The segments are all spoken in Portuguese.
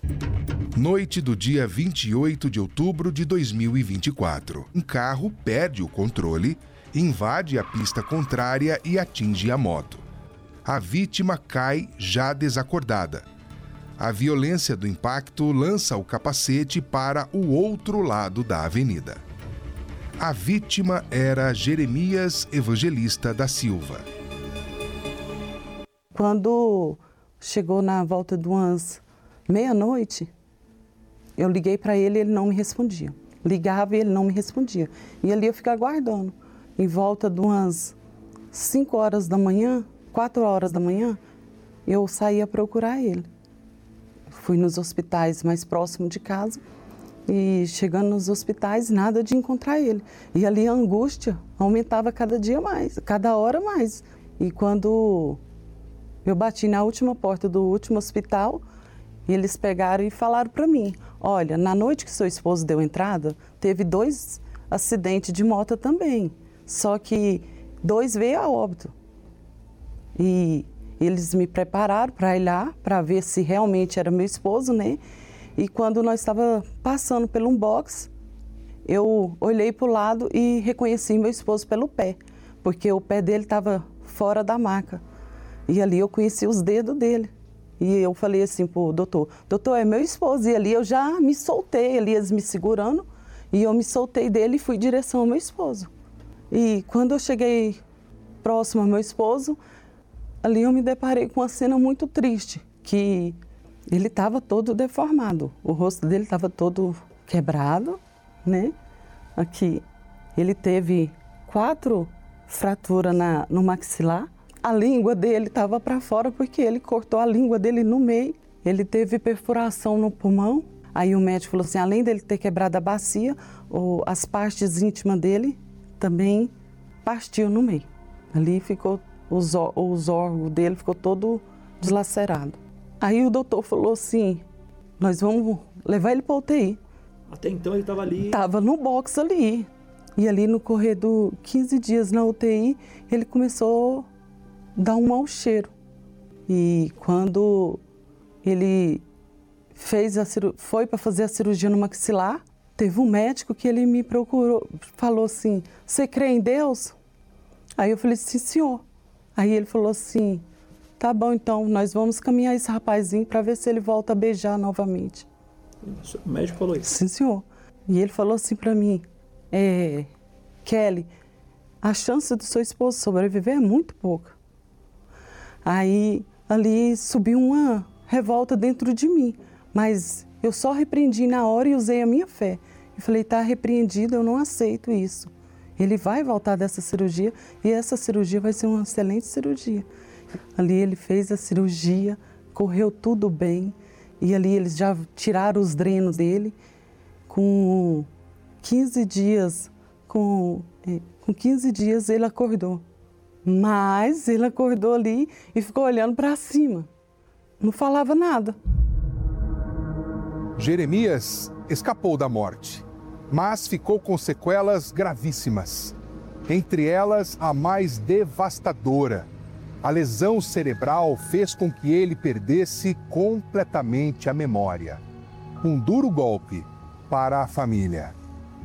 Noite do dia 28 de outubro de 2024. Um carro perde o controle, invade a pista contrária e atinge a moto. A vítima cai já desacordada. A violência do impacto lança o capacete para o outro lado da avenida. A vítima era Jeremias Evangelista da Silva. Quando chegou na volta de umas meia-noite, eu liguei para ele e ele não me respondia. Ligava e ele não me respondia. E ali eu ficava aguardando. Em volta de umas 5 horas da manhã, 4 horas da manhã, eu saía procurar ele. Fui nos hospitais mais próximos de casa e chegando nos hospitais, nada de encontrar ele. E ali a angústia aumentava cada dia mais, cada hora mais. E quando eu bati na última porta do último hospital, eles pegaram e falaram para mim, olha, na noite que seu esposo deu entrada, teve 2 acidentes de moto também, só que 2 veio a óbito. E eles me prepararam para ir lá, para ver se realmente era meu esposo, né? E quando nós estávamos passando por um box, eu olhei para o lado e reconheci meu esposo pelo pé, porque o pé dele estava fora da maca. E ali eu conheci os dedos dele. E eu falei assim pro doutor, é meu esposo. E ali eu já me soltei, ali eles me segurando, e eu me soltei dele e fui em direção ao meu esposo. E quando eu cheguei próximo ao meu esposo, ali eu me deparei com uma cena muito triste, que ele estava todo deformado, o rosto dele estava todo quebrado, né? Aqui, ele teve 4 fraturas no maxilar. A língua dele estava para fora porque ele cortou a língua dele no meio. Ele teve perfuração no pulmão. Aí o médico falou assim, além dele ter quebrado a bacia, as partes íntimas dele também partiu no meio. Ali ficou, os órgãos dele ficou todo deslacerado. Aí o doutor falou assim, nós vamos levar ele para a UTI. Até então ele estava ali? Estava no box ali. E ali no correr de 15 dias na UTI, ele começou dá um mau cheiro. E quando ele foi para fazer a cirurgia no maxilar, teve um médico que ele me procurou, falou assim, você crê em Deus? Aí eu falei, sim, senhor. Aí ele falou assim, tá bom, então, nós vamos caminhar esse rapazinho para ver se ele volta a beijar novamente. O médico falou isso? Sim, senhor. E ele falou assim para mim, Kelly, a chance do seu esposo sobreviver é muito pouca. Aí, ali subiu uma revolta dentro de mim, mas eu só repreendi na hora e usei a minha fé. E falei, tá repreendido, eu não aceito isso. Ele vai voltar dessa cirurgia e essa cirurgia vai ser uma excelente cirurgia. Ali ele fez a cirurgia, correu tudo bem e ali eles já tiraram os drenos dele. Com 15 dias, com 15 dias ele acordou. Mas ele acordou ali e ficou olhando para cima. Não falava nada. Jeremias escapou da morte, mas ficou com sequelas gravíssimas. Entre elas, a mais devastadora. A lesão cerebral fez com que ele perdesse completamente a memória. Um duro golpe para a família.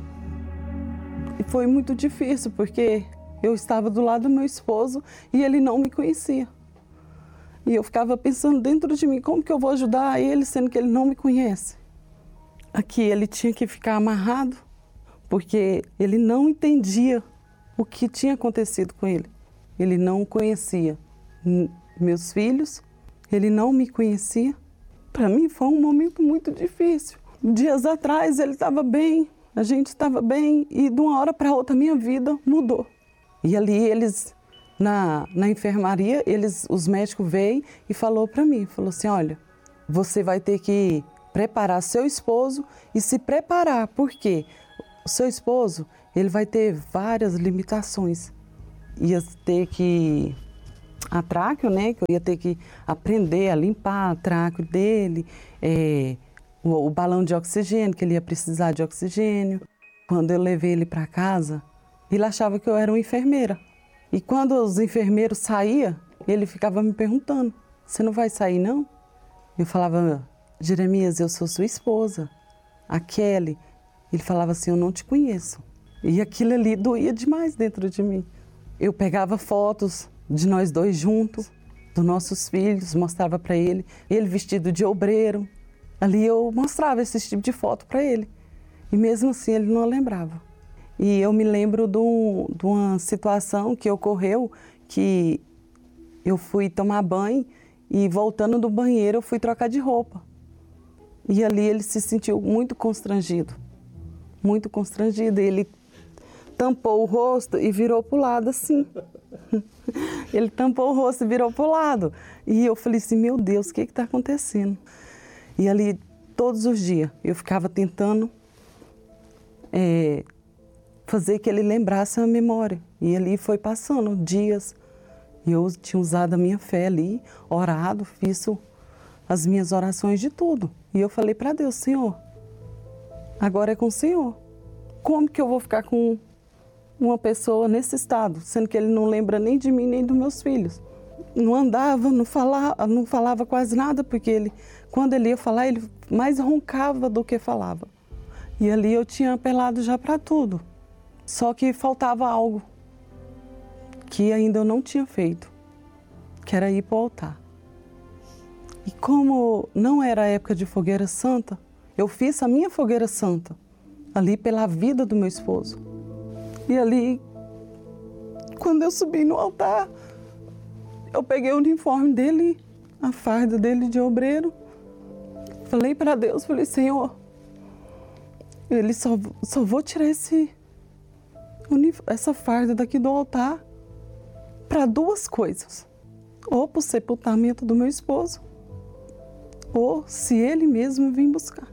E foi muito difícil, porque eu estava do lado do meu esposo e ele não me conhecia. E eu ficava pensando dentro de mim, como que eu vou ajudar ele, sendo que ele não me conhece? Aqui ele tinha que ficar amarrado, porque ele não entendia o que tinha acontecido com ele. Ele não conhecia meus filhos, ele não me conhecia. Para mim foi um momento muito difícil. Dias atrás ele estava bem, a gente estava bem, e de uma hora para outra minha vida mudou. E ali eles, na enfermaria, os médicos veio e falou para mim, falou assim, olha, você vai ter que preparar seu esposo e se preparar, porque o seu esposo, ele vai ter várias limitações. Ia ter que, a tráqueo, né, que eu ia ter que aprender a limpar a tráqueo dele, o balão de oxigênio, que ele ia precisar de oxigênio. Quando eu levei ele para casa, ele achava que eu era uma enfermeira. E quando os enfermeiros saíam, ele ficava me perguntando, você não vai sair não? Eu falava, Jeremias, eu sou sua esposa, a Kelly. Ele falava assim, eu não te conheço. E aquilo ali doía demais dentro de mim. Eu pegava fotos de nós dois juntos, dos nossos filhos, mostrava para ele vestido de obreiro. Ali eu mostrava esse tipo de foto para ele. E mesmo assim ele não lembrava. E eu me lembro de uma situação que ocorreu, que eu fui tomar banho e voltando do banheiro eu fui trocar de roupa. E ali ele se sentiu muito constrangido. Muito constrangido. Ele tampou o rosto e virou para o lado assim. Ele tampou o rosto e virou para o lado. E eu falei assim, meu Deus, o que está acontecendo? E ali, todos os dias, eu ficava tentando fazer que ele lembrasse a memória. E ali foi passando dias. E eu tinha usado a minha fé ali, orado, fiz as minhas orações de tudo. E eu falei para Deus, Senhor, agora é com o Senhor. Como que eu vou ficar com uma pessoa nesse estado, sendo que ele não lembra nem de mim, nem dos meus filhos? Não andava, não falava quase nada, porque quando ele ia falar, ele mais roncava do que falava. E ali eu tinha apelado já para tudo. Só que faltava algo que ainda eu não tinha feito, que era ir para o altar. E como não era a época de fogueira santa, eu fiz a minha fogueira santa, ali pela vida do meu esposo. E ali, quando eu subi no altar, eu peguei o uniforme dele, a farda dele de obreiro, falei para Deus, falei, Senhor, ele só vou tirar essa farda daqui do altar para duas coisas. Ou para o sepultamento do meu esposo, ou se ele mesmo vir buscar.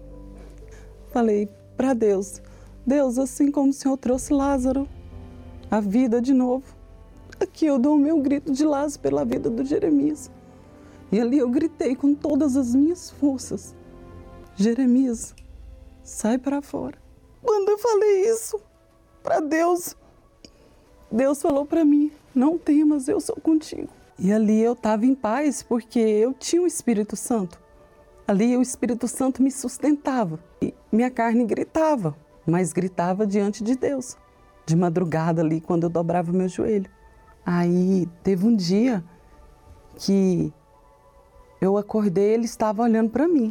Falei para Deus, Deus, assim como o Senhor trouxe Lázaro à vida de novo, aqui eu dou o meu grito de Lázaro pela vida do Jeremias. E ali eu gritei com todas as minhas forças, Jeremias, sai para fora. Quando eu falei isso para Deus, Deus falou para mim, não temas, eu sou contigo. E ali eu estava em paz porque eu tinha o Espírito Santo. Ali o Espírito Santo me sustentava. E minha carne gritava, mas gritava diante de Deus. De madrugada ali, quando eu dobrava meu joelho. Aí teve um dia que eu acordei, ele estava olhando para mim.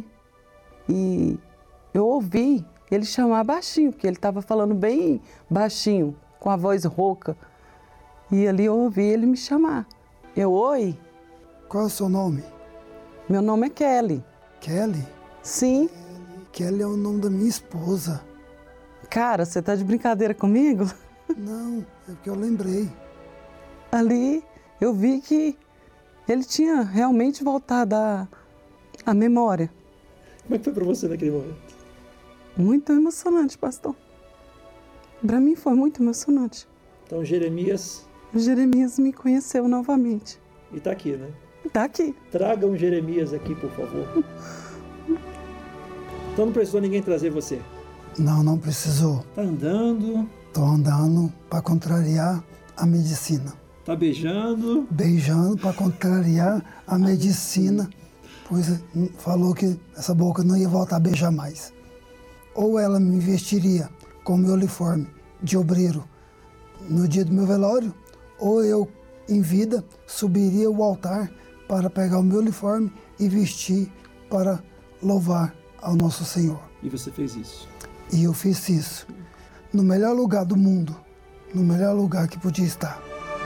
E eu ouvi ele chamar baixinho, porque ele estava falando bem baixinho, com a voz rouca. E ali eu ouvi ele me chamar. Oi? Qual é o seu nome? Meu nome é Kelly. Kelly? Sim. Kelly é o nome da minha esposa. Cara, você tá de brincadeira comigo? Não, é porque eu lembrei. Ali eu vi que ele tinha realmente voltado à memória. Como é que foi para você naquele momento? Muito emocionante, pastor. Para mim foi muito emocionante. Então Jeremias me conheceu novamente. E está aqui, né? Está aqui. Traga um Jeremias aqui, por favor. Então não precisou ninguém trazer você? Não precisou. Tá andando. Tô andando para contrariar a medicina. Tá beijando. Beijando para contrariar a medicina, pois falou que essa boca não ia voltar a beijar mais. Ou ela me vestiria com meu uniforme de obreiro no dia do meu velório, ou eu, em vida, subiria ao altar para pegar o meu uniforme e vestir para louvar ao nosso Senhor. E você fez isso? E eu fiz isso no melhor lugar do mundo, no melhor lugar que podia estar.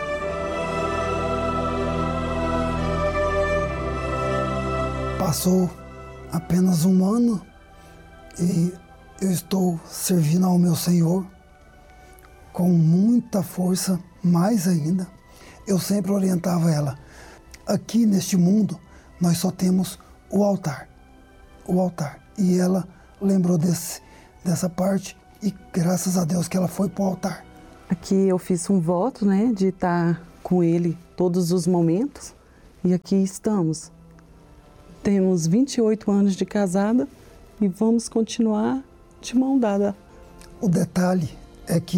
Passou apenas um ano e eu estou servindo ao meu Senhor com muita força, mais ainda. Eu sempre orientava ela, aqui neste mundo nós só temos o altar. E ela lembrou dessa parte e graças a Deus que ela foi para o altar. Aqui eu fiz um voto, né, de estar com ele todos os momentos e aqui estamos. Temos 28 anos de casada e vamos continuar de mão dada. O detalhe é que